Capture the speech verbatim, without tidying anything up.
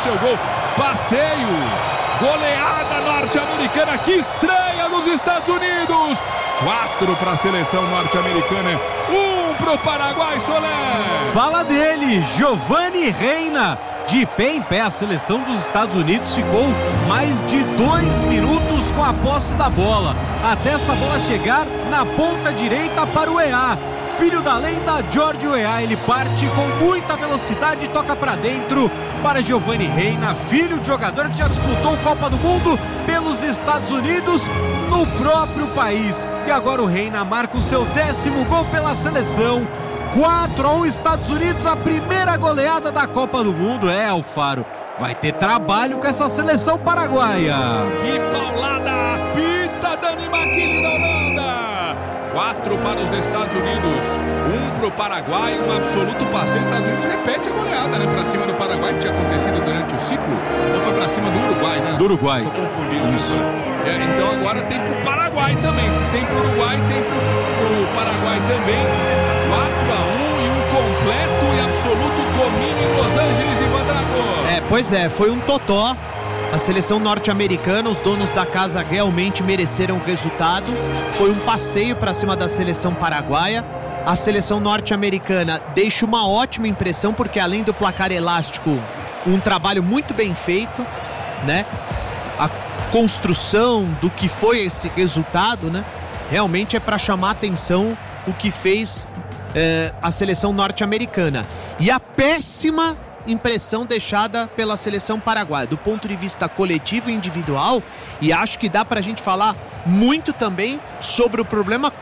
seu gol. Passeio, goleada norte-americana, que estreia nos Estados Unidos. Quatro para a seleção norte-americana, um para o Paraguai, Soler. Fala dele, Giovani Reina. De pé em pé, a seleção dos Estados Unidos ficou mais de dois minutos com a posse da bola, até essa bola chegar na ponta direita para o E A. Filho da lenda, Jorge Weah, ele parte com muita velocidade e toca para dentro para Giovani Reina, filho de jogador que já disputou Copa do Mundo pelos Estados Unidos no próprio país. E agora o Reina marca o seu décimo gol pela seleção. quatro a um Estados Unidos, a primeira goleada da Copa do Mundo. É, Alfaro, vai ter trabalho com essa seleção paraguaia. Que paulada, apita Dani Maquini da Holanda. Quatro para os Estados Unidos, um para o Paraguai, um absoluto passeio. Estados Unidos repete a goleada, né? Para cima do Paraguai, que tinha acontecido durante o ciclo. Ou foi para cima do Uruguai, né? Do Uruguai. Tô confundindo isso. É, então agora tem pro Paraguai também. Se tem pro Uruguai, tem pro, pro Paraguai também. quatro a um e um completo e absoluto domínio em Los Angeles, Ivan Drago. É, pois é, foi um totó. A seleção norte-americana, os donos da casa realmente mereceram o resultado. Foi um passeio para cima da seleção paraguaia. A seleção norte-americana deixa uma ótima impressão, porque além do placar elástico, um trabalho muito bem feito, né? A construção do que foi esse resultado, né? Realmente é para chamar a atenção o que fez eh, a seleção norte-americana. E a péssima impressão deixada pela seleção paraguaia, do ponto de vista coletivo e individual, e acho que dá pra gente falar muito também sobre o problema